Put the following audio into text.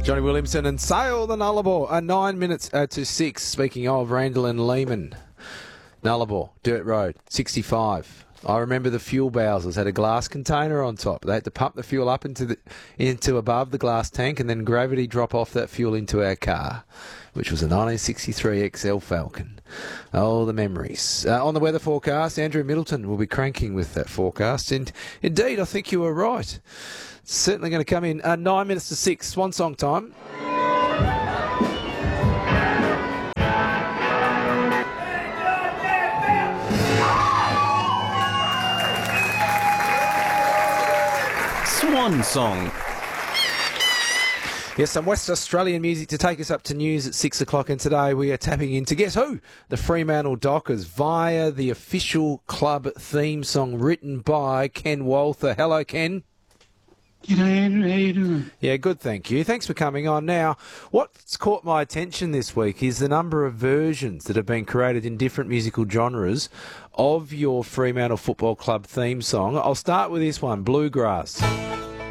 Johnny Williamson and Sail the Nullarbor. 9 minutes to 6. Speaking of Randall and Lehman. Nullarbor, Dirt Road, 65. I remember the fuel bowsers had a glass container on top. They had to pump the fuel up into above the glass tank and then gravity drop off that fuel into our car, which was a 1963 XL Falcon. Oh, the memories. On the weather forecast, Andrew Middleton will be cranking with that forecast. And indeed, I think you were right. It's certainly going to come in 9 minutes to 6. Swan song time. Swan song. Yes, some West Australian music to take us up to news at 6 o'clock, and today we are tapping into, guess who? The Fremantle Dockers via the official club theme song written by Ken Walther. Hello, Ken. G'day, Andrew. How you doing? Yeah, good, thank you. Thanks for coming on. Now, what's caught my attention this week is the number of versions that have been created in different musical genres of your Fremantle Football Club theme song. I'll start with this one, Bluegrass.